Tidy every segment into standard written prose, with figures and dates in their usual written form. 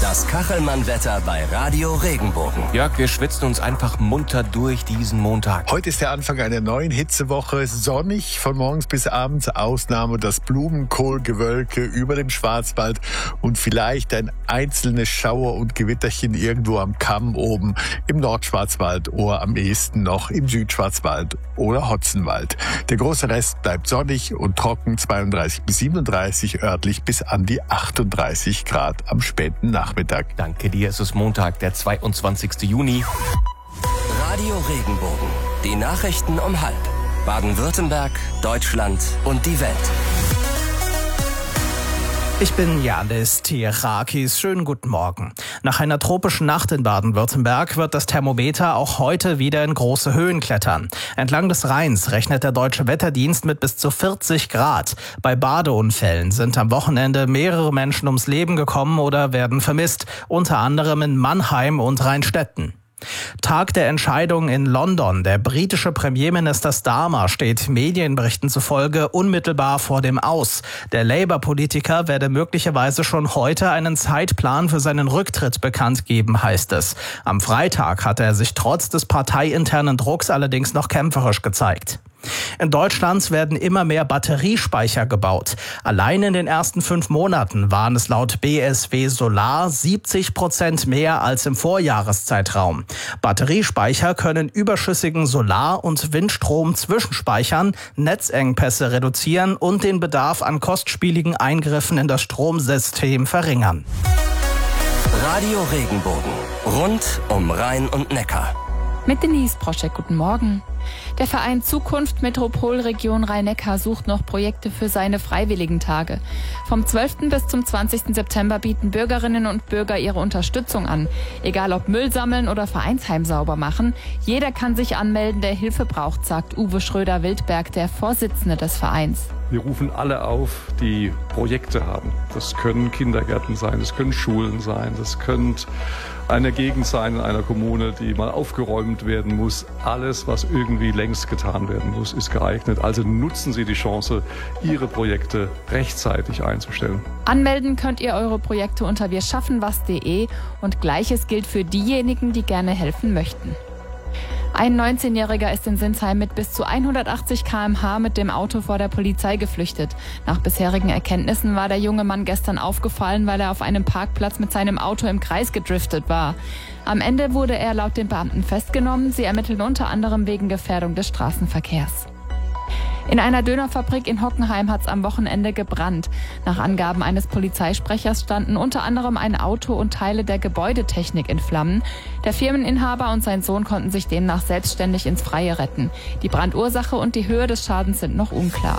Das Kachelmann-Wetter bei Radio Regenbogen. Jörg, wir schwitzen uns einfach munter durch diesen Montag. Heute ist der Anfang einer neuen Hitzewoche. Sonnig von morgens bis abends. Ausnahme das Blumenkohlgewölke über dem Schwarzwald und vielleicht ein einzelnes Schauer und Gewitterchen irgendwo am Kamm oben im Nordschwarzwald oder am ehesten noch im Südschwarzwald oder Hotzenwald. Der große Rest bleibt sonnig und trocken, 32 bis 37, örtlich bis an die 38 Grad am späten Nachmittag. Danke dir, es ist Montag, der 22. Juni. Radio Regenbogen. Die Nachrichten um 12:30. Baden-Württemberg, Deutschland und die Welt. Ich bin Janis Tierakis. Schönen guten Morgen. Nach einer tropischen Nacht in Baden-Württemberg wird das Thermometer auch heute wieder in große Höhen klettern. Entlang des Rheins rechnet der Deutsche Wetterdienst mit bis zu 40 Grad. Bei Badeunfällen sind am Wochenende mehrere Menschen ums Leben gekommen oder werden vermisst, unter anderem in Mannheim und Rheinstetten. Tag der Entscheidung in London. Der britische Premierminister Starmer steht Medienberichten zufolge unmittelbar vor dem Aus. Der Labour-Politiker werde möglicherweise schon heute einen Zeitplan für seinen Rücktritt bekannt geben, heißt es. Am Freitag hat er sich trotz des parteiinternen Drucks allerdings noch kämpferisch gezeigt. In Deutschland werden immer mehr Batteriespeicher gebaut. Allein in den ersten 5 Monaten waren es laut BSW Solar 70% mehr als im Vorjahreszeitraum. Batteriespeicher können überschüssigen Solar- und Windstrom zwischenspeichern, Netzengpässe reduzieren und den Bedarf an kostspieligen Eingriffen in das Stromsystem verringern. Radio Regenbogen. Rund um Rhein und Neckar. Mit Denise Proschek, guten Morgen. Der Verein Zukunft Metropolregion Rhein-Neckar sucht noch Projekte für seine Freiwilligentage. Vom 12. bis zum 20. September bieten Bürgerinnen und Bürger ihre Unterstützung an. Egal ob Müll sammeln oder Vereinsheim sauber machen, jeder kann sich anmelden, der Hilfe braucht, sagt Uwe Schröder-Wildberg, der Vorsitzende des Vereins. Wir rufen alle auf, die Projekte haben. Das können Kindergärten sein, das können Schulen sein, das könnte eine Gegend sein in einer Kommune, die mal aufgeräumt werden muss. Alles, was irgendwie längst getan werden muss, ist geeignet. Also nutzen Sie die Chance, Ihre Projekte rechtzeitig einzustellen. Anmelden könnt ihr eure Projekte unter wirschaffenwas.de und Gleiches gilt für diejenigen, die gerne helfen möchten. Ein 19-Jähriger ist in Sinsheim mit bis zu 180 km/h mit dem Auto vor der Polizei geflüchtet. Nach bisherigen Erkenntnissen war der junge Mann gestern aufgefallen, weil er auf einem Parkplatz mit seinem Auto im Kreis gedriftet war. Am Ende wurde er laut den Beamten festgenommen. Sie ermitteln unter anderem wegen Gefährdung des Straßenverkehrs. In einer Dönerfabrik in Hockenheim hat es am Wochenende gebrannt. Nach Angaben eines Polizeisprechers standen unter anderem ein Auto und Teile der Gebäudetechnik in Flammen. Der Firmeninhaber und sein Sohn konnten sich demnach selbstständig ins Freie retten. Die Brandursache und die Höhe des Schadens sind noch unklar.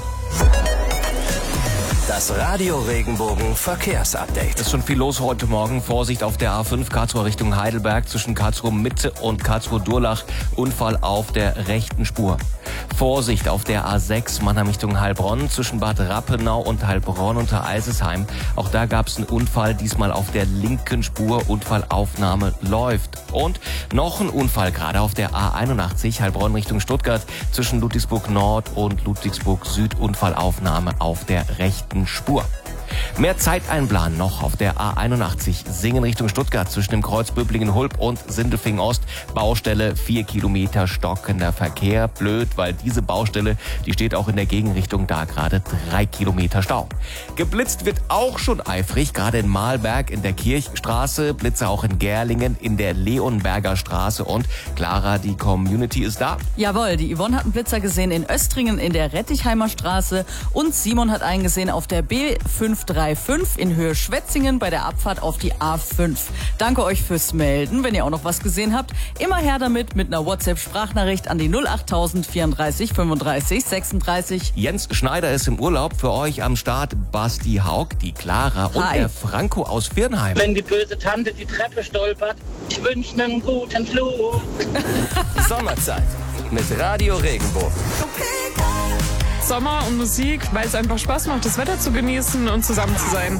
Das Radio Regenbogen Verkehrsupdate. Es ist schon viel los heute Morgen. Vorsicht auf der A5 Karlsruhe Richtung Heidelberg zwischen Karlsruhe Mitte und Karlsruhe Durlach. Unfall auf der rechten Spur. Vorsicht auf der A6 Mannheim Richtung Heilbronn zwischen Bad Rappenau und Heilbronn unter Eisesheim. Auch da gab es einen Unfall, diesmal auf der linken Spur. Unfallaufnahme läuft. Und noch ein Unfall gerade auf der A81 Heilbronn Richtung Stuttgart zwischen Ludwigsburg Nord und Ludwigsburg Süd. Unfallaufnahme auf der rechten Spur. Mehr Zeit einplanen noch auf der A81 Singen Richtung Stuttgart zwischen dem Kreuz Böblingen-Hulb und Sindelfingen-Ost. Baustelle 4 Kilometer stockender Verkehr. Blöd, weil diese Baustelle, die steht auch in der Gegenrichtung, da gerade 3 Kilometer Stau. Geblitzt wird auch schon eifrig, gerade in Mahlberg in der Kirchstraße, Blitze auch in Gerlingen in der Leonberger Straße und Clara, die Community ist da. Jawohl, die Yvonne hat einen Blitzer gesehen in Östringen in der Rettichheimer Straße und Simon hat einen gesehen auf der B535 in Höhe Schwetzingen bei der Abfahrt auf die A5. Danke euch fürs Melden. Wenn ihr auch noch was gesehen habt, immer her damit mit einer WhatsApp-Sprachnachricht an die 08000 34 35 36. Jens Schneider ist im Urlaub, für euch am Start Basti Haug, die Clara und der Franco aus Viernheim. Wenn die böse Tante die Treppe stolpert, ich wünsche einen guten Flug. Sommerzeit mit Radio Regenbogen. Sommer und Musik, weil es einfach Spaß macht, das Wetter zu genießen und zusammen zu sein. Mit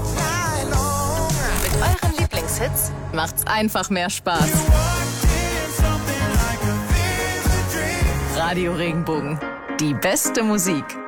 euren Lieblingshits macht's einfach mehr Spaß. Radio Regenbogen, die beste Musik.